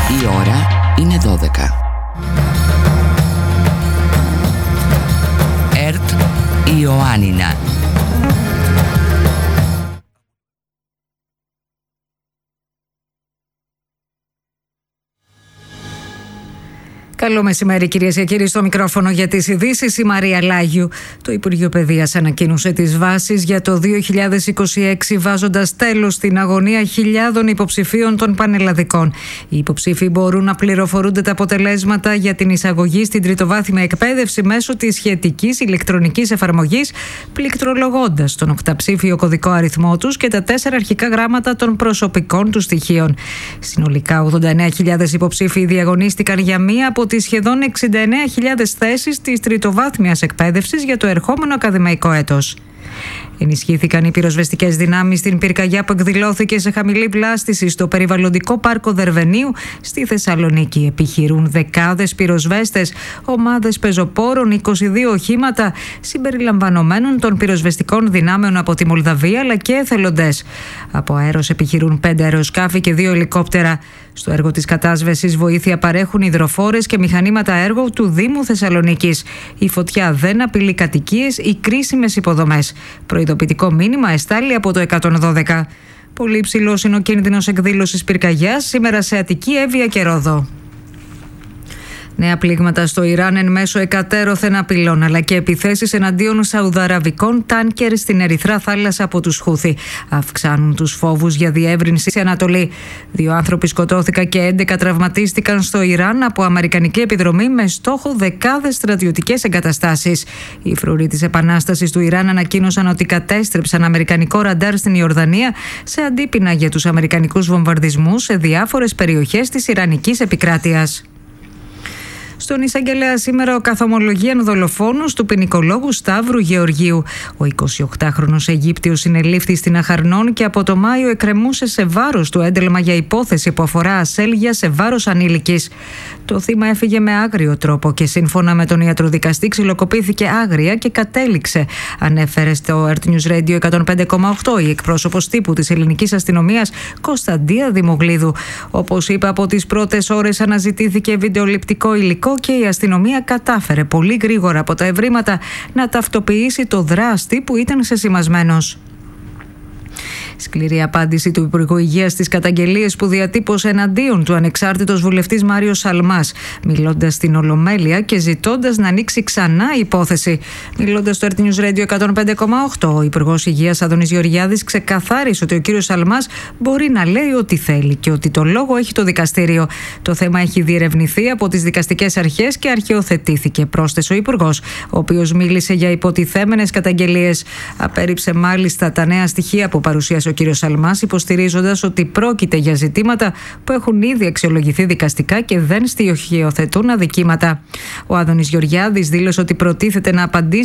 Η ώρα είναι 12. ΕΡΤ Ιωάννινα. Καλό μεσημέρι, κυρίες και κύριοι. Στο μικρόφωνο για τις ειδήσεις η Μαρία Λάγιου. Το Υπουργείο Παιδείας ανακοίνωσε τις βάσεις για το 2026, βάζοντας τέλος στην αγωνία χιλιάδων υποψηφίων των πανελλαδικών. Οι υποψήφοι μπορούν να πληροφορούνται τα αποτελέσματα για την εισαγωγή στην τριτοβάθμια εκπαίδευση μέσω της σχετικής ηλεκτρονικής εφαρμογής, πληκτρολογώντας τον οκταψήφιο κωδικό αριθμό τους και τα 4 αρχικά γράμματα των προσωπικών του στοιχείων. Συνολικά 89.000 υποψήφοι διαγωνίστηκαν για μία από τις σχεδόν 69.000 θέσεις της τριτοβάθμιας εκπαίδευσης για το ερχόμενο ακαδημαϊκό έτος. Ενισχύθηκαν οι πυροσβεστικές δυνάμεις στην πυρκαγιά που εκδηλώθηκε σε χαμηλή βλάστηση στο περιβαλλοντικό πάρκο Δερβενίου στη Θεσσαλονίκη. Επιχειρούν δεκάδες πυροσβέστες, ομάδες πεζοπόρων, 22 οχήματα συμπεριλαμβανομένων των πυροσβεστικών δυνάμεων από τη Μολδαβία αλλά και εθελοντές. Από αέρος επιχειρούν 5 αεροσκάφη και 2 ελικόπτερα. Στο έργο της κατάσβεσης βοήθεια παρέχουν υδροφόρες και μηχανήματα έργου του Δήμου Θεσσαλονίκης. Η φωτιά δεν απειλεί κατοικίες ή κρίσιμες υποδομές. Προειδοποιητικό μήνυμα εστάλει από το 112. Πολύ υψηλός είναι ο κίνδυνος εκδήλωσης πυρκαγιάς σήμερα σε Αττική, Εύβοια και Ρόδο. Νέα πλήγματα στο Ιράν εν μέσω εκατέρωθεν απειλών, αλλά και επιθέσεις εναντίον σαουδαραβικών τάνκερ στην Ερυθρά θάλασσα από τους Χούθι. Αυξάνουν τους φόβους για διεύρυνση στην Ανατολή. 2 άνθρωποι σκοτώθηκαν και 11 τραυματίστηκαν στο Ιράν από αμερικανική επιδρομή με στόχο δεκάδες στρατιωτικές εγκαταστάσεις. Οι φρουροί της Επανάστασης του Ιράν ανακοίνωσαν ότι κατέστρεψαν αμερικανικό ραντάρ στην Ιορδανία σε αντίπεινα για τους αμερικανικούς βομβαρδισμούς σε διάφορες περιοχές της Ιρανικής επικράτειας. Στον εισαγγελέα σήμερα ο καθομολογίαν δολοφόνος του ποινικολόγου Σταύρου Γεωργίου. Ο 28χρονος Αιγύπτιος συνελήφθη στην Αχαρνών και από το Μάιο εκκρεμούσε σε βάρος του ένταλμα για υπόθεση που αφορά ασέλγεια σε βάρος ανήλικης. Το θύμα έφυγε με άγριο τρόπο και σύμφωνα με τον ιατροδικαστή ξυλοκοπήθηκε άγρια και κατέληξε, ανέφερε στο Earth News Radio 105,8 η εκπρόσωπος τύπου της ελληνικής αστυνομίας Κωνσταντία Δημογλίδου. Όπως είπε, από τις πρώτες ώρες αναζητήθηκε βιντεοληπτικό υλικό και η αστυνομία κατάφερε πολύ γρήγορα από τα ευρήματα να ταυτοποιήσει το δράστη που ήταν σεσημασμένος. Σκληρή απάντηση του Υπουργού Υγείας στις καταγγελίες που διατύπωσε εναντίον του ανεξάρτητος βουλευτής Μάριος Σαλμάς, μιλώντας στην Ολομέλεια και ζητώντας να ανοίξει ξανά η υπόθεση. Μιλώντας στο Earth News Radio 105,8, ο Υπουργός Υγείας Άδωνης Γεωργιάδης ξεκαθάρισε ότι ο κύριος Σαλμάς μπορεί να λέει ό,τι θέλει και ότι το λόγο έχει το δικαστήριο. Το θέμα έχει διερευνηθεί από τις δικαστικές αρχές και αρχαιοθετήθηκε, πρόσθεσε ο Υπουργός, ο οποίος μίλησε για υποτιθέμενες καταγγελίες. Απέρριψε μάλιστα τα νέα στοιχεία που παρουσίασε ο κύριος Σαλμάς, υποστηρίζοντας ότι πρόκειται για ζητήματα που έχουν ήδη αξιολογηθεί δικαστικά και δεν στοιχειοθετούν αδικήματα. Ο Άδωνης Γεωργιάδης δήλωσε ότι προτίθεται να απαντήσει